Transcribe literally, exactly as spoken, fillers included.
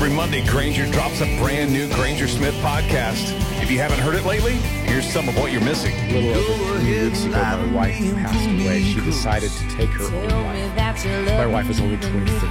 Every Monday, Granger drops a brand new Granger Smith podcast. If you haven't heard it lately, here's some of what you're missing. A little over three weeks ago, my wife passed away. She decided to take her own life. My wife was only twenty-six